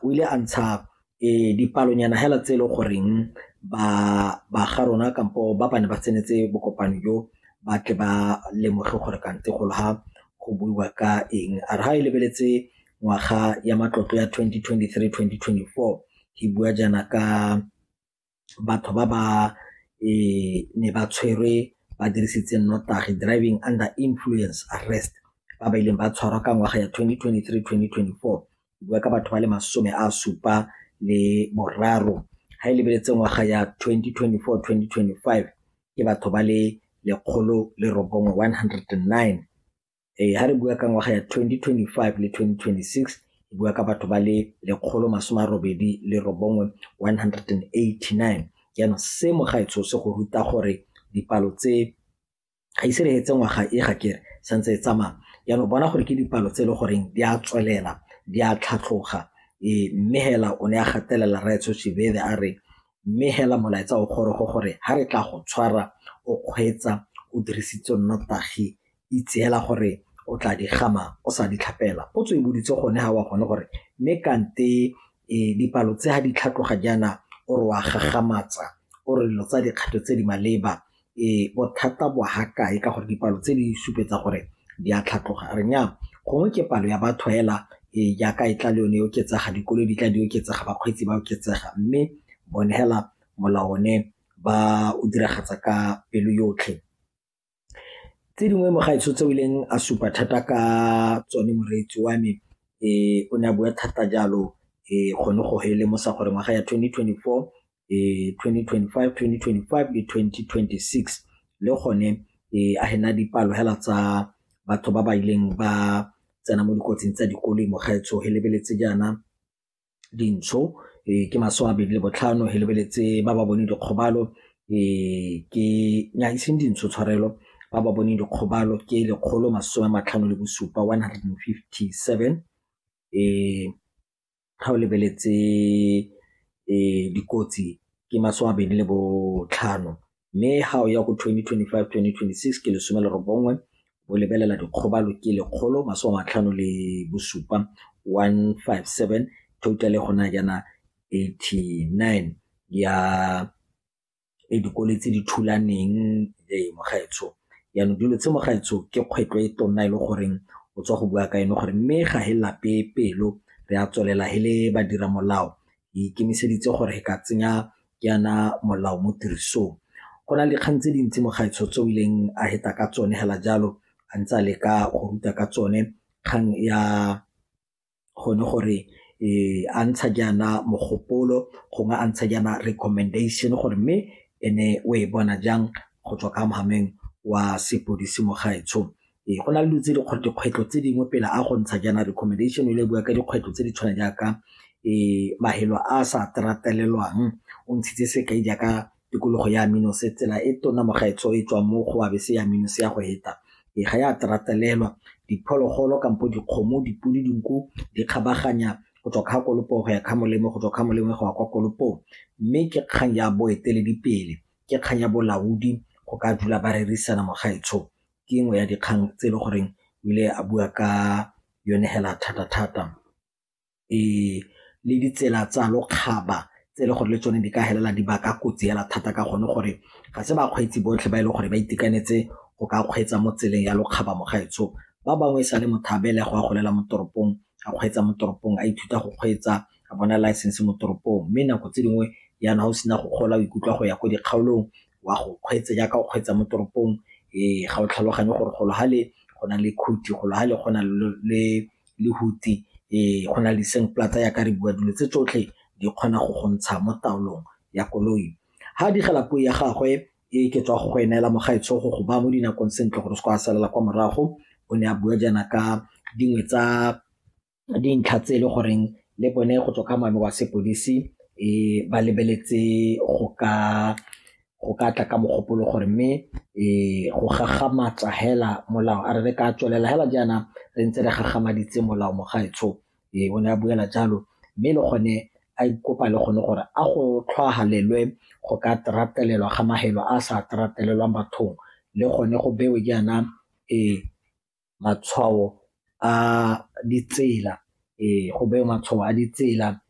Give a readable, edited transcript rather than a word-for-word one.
o ile a ntsha dipalonyana hela tse le goreng ba ga rona kampo ba bane ba tsenetse bokopano jo ba tle ba lemoge gore kante go ha go buiwa ka eng. A re ha e lebeletse ngwaga ya matlotlo ya 2023-2024 ke bua jana ka batho ba ba ne ba tshwerwe ba dirisitse nnotagi, driving under influence arrest, ba ba ileng ba tshwarwa ka ngwaga ya 2023-2024 bua ka batho ba le 73. Ha e lebeletse ngwaga ya 2024-2025 ke batho ba le 109. Ha re bua ka ngwaga ya 2025 le 2026 e bua ka batho ba le 189. Yana se mo gaetsho se go ruta gore dipalo tse ga isirehetse ngwaga e ga kere santse e tsamaya. Yana bona gore ke dipalo tse le goreng di a tswelela di a tlhatlhoga. Mme hela o ne a gatelela Raitso Shebede a re mme hela molaetsa o gore ha re tla go tshwara o kgweetsa o dirisitse nnotagi itseela gore o tla di gama o sa di tlhapela. Potso e boditse gone ha wa gone gore mme kante dipalo tse ha di tlhatloga jana o re wa gagamatsa o re dilo tsa dikgato tse di maleba bothata bo ha kae ka gore dipalo tse di supetsa gore di a tlhatloga. Re nya gongwe ke palo ya batho hela jaaka e tla le yone oketsega, dikolo di tla di oketsega, bakgweetsi ba oketsega, mme bone hela molao one ba o diragatsa ka pelo yotlhe. Tse dingwe mo gaetsho tse o ileng a supa thata ka tsone moreetsi wa me o ne a bua thata jalo gone go hele mo sa gore ngwaga ya 2024 2025 2025 le 2026 le gone a hena dipalo hela tsa batho ba ba ileng ba tsena mo dikotsing tsa dikoloi mo gaetsho he lebeletse jana dintsho ke 25. He lebeletse ba ba bone dikgobalo ke nya iseng dintsho tshwarelo ba ba bone dikgobalo ke 157 157. Ha o lebeletse dikotsi ke 25. mme ha o ya go 2025 2026 ke 19 o lebelela dikgobalo ke 157 157. Total gona jana 89 ya dikolo tse di thulaneng mo gaetsho. Yana dilo tse mo gaetsho ke kgwetlo e tonna ile goreng o tswa go bua ka ene gore mme ga he lape pelo re a tswelela hele ba dira molao ikemiseditse gore he ka tsenya yana molao mo tirisong. Go na le kgang tse dintsi mo gaetsho tse o ileng a heta ka tsone hela jalo a ntse le ka go ruta ka tsone. Kgang ya gone gore a ntsha jana mogopolo gongwe a ntsha jana recommendation gore mme ene o e bona jang go tswa ka mohameng wa sepodisi mo gaetsho. Go na le tse dikgwetlho tse dingwe pele a go ntsha jana recommendation ile bua ka dikgwetlho tse di tshwana jaaka mahelo a sa tratelelwang o ntshitse sekai jaaka tikologo ya Minose tsela e tona mo gaetsho e tswa mo go abese ya Minose ya go heta ga ya tratelelwa. Diphologolo kampo dikgomo dipudi dinku di kgabaganya go tswa ka kolopo go ya ka molemo go tswa ka molemo go ya kwa kolopo. Mme ke kgang ya boeteledipele ke kgang ya bolaodi go ka dula ba rerisana mo gaetsho ke engwe ya dikgang tse le goreng o ile a bua ka yone hela thata. Le ditsela tsa lokgaba tse le gore le tsone di ka helela di baka kotsi hela thata ka gone gore ga se ba kgweetsi botlhe ba ile gore ba itekanetse go ka kgweetsa mo tseleng ya lokgaba mo gaetsho. Ba bangwe sa le mothabele go a golela mo toropong a kgweetsa mo toropong a ithuta go kgweetsa a bona license mo toropong, mme nako tse dingwe yana o sina go gola o ikutlwa go ya go dikgaolong wa go kgweetsa jaaka o kgweetsa mo toropong ga o tlhaloganye gore go hale go na le khuti go hale go na le huti go na le sengplata ya ka re bua dilo tse tsotlhe di kgona go ntsha mo taolong ya koloi. Ha di gela puo ya gagwe ke tswa go enela mo gaetsho go ba mo dinakong sentle gore se go a salela kwa morago. O ne a bua jana ka dingwe tsa dintlha tse le goreng le bone go tswa ka moame wa sepodisi ba lebeletse go ka tla ka mogopolo gore mme go gagamatsa hela molao a re ka tswelela hela jana re ntse re gagamaditse molao mo gaetsho. O ne a buela jalo mme le gone a ikopa le gone gore a go tlhagalelwe go ka tratelelwa ga mahelo a sa tratelelwang bathong le gone go bewe jana matshwao a ditsela go bewe matshwao a ditsela